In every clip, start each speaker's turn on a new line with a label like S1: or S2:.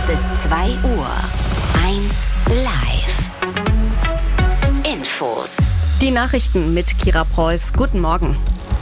S1: Es ist 2 Uhr. 1 live. Infos.
S2: Die Nachrichten mit Kira Preuß. Guten Morgen.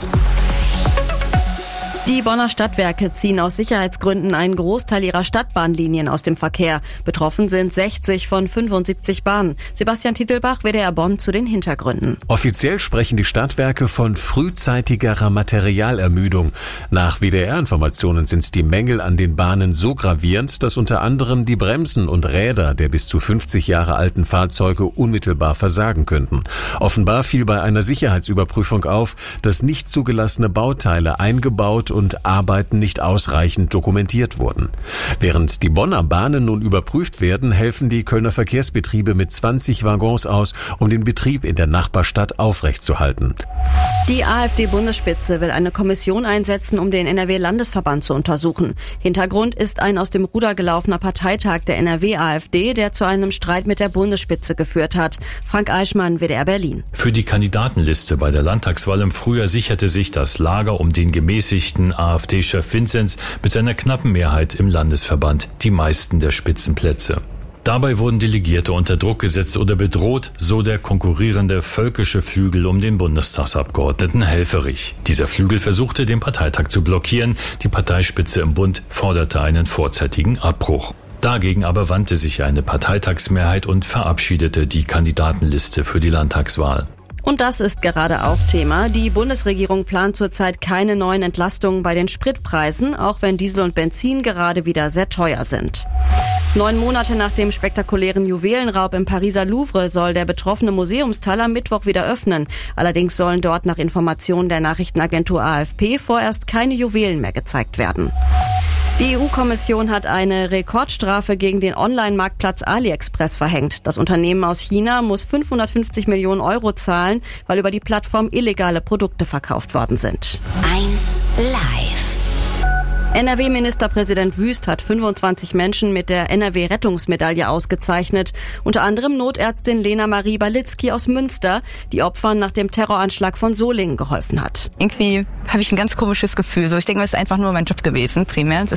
S2: Die Bonner Stadtwerke ziehen aus Sicherheitsgründen einen Großteil ihrer Stadtbahnlinien aus dem Verkehr. Betroffen sind 60 von 75 Bahnen. Sebastian Titelbach, WDR Bonn, zu den Hintergründen.
S3: Offiziell sprechen die Stadtwerke von frühzeitigerer Materialermüdung. Nach WDR-Informationen sind die Mängel an den Bahnen so gravierend, dass unter anderem die Bremsen und Räder der bis zu 50 Jahre alten Fahrzeuge unmittelbar versagen könnten. Offenbar fiel bei einer Sicherheitsüberprüfung auf, dass nicht zugelassene Bauteile eingebaut und Arbeiten nicht ausreichend dokumentiert wurden. Während die Bonner Bahnen nun überprüft werden, helfen die Kölner Verkehrsbetriebe mit 20 Waggons aus, um den Betrieb in der Nachbarstadt aufrechtzuerhalten.
S2: Die AfD-Bundesspitze will eine Kommission einsetzen, um den NRW-Landesverband zu untersuchen. Hintergrund ist ein aus dem Ruder gelaufener Parteitag der NRW-AfD, der zu einem Streit mit der Bundesspitze geführt hat. Frank Eichmann, WDR Berlin.
S4: Für die Kandidatenliste bei der Landtagswahl im Frühjahr sicherte sich das Lager um den gemäßigten AfD-Chef Vinzenz mit seiner knappen Mehrheit im Landesverband die meisten der Spitzenplätze. Dabei wurden Delegierte unter Druck gesetzt oder bedroht, so der konkurrierende völkische Flügel um den Bundestagsabgeordneten Helfferich. Dieser Flügel versuchte, den Parteitag zu blockieren. Die Parteispitze im Bund forderte einen vorzeitigen Abbruch. Dagegen aber wandte sich eine Parteitagsmehrheit und verabschiedete die Kandidatenliste für die Landtagswahl.
S2: Und das ist gerade auch Thema. Die Bundesregierung plant zurzeit keine neuen Entlastungen bei den Spritpreisen, auch wenn Diesel und Benzin gerade wieder sehr teuer sind. 9 Monate nach dem spektakulären Juwelenraub im Pariser Louvre soll der betroffene Museumsteil am Mittwoch wieder öffnen. Allerdings sollen dort nach Informationen der Nachrichtenagentur AFP vorerst keine Juwelen mehr gezeigt werden. Die EU-Kommission hat eine Rekordstrafe gegen den Online-Marktplatz AliExpress verhängt. Das Unternehmen aus China muss 550 Millionen Euro zahlen, weil über die Plattform illegale Produkte verkauft worden sind.
S1: 1 live.
S2: NRW-Ministerpräsident Wüst hat 25 Menschen mit der NRW-Rettungsmedaille ausgezeichnet. Unter anderem Notärztin Lena Marie Balitzky aus Münster, die Opfern nach dem Terroranschlag von Solingen geholfen hat.
S5: Irgendwie habe ich ein ganz komisches Gefühl. Ich denke, es ist einfach nur mein Job gewesen, primär. Das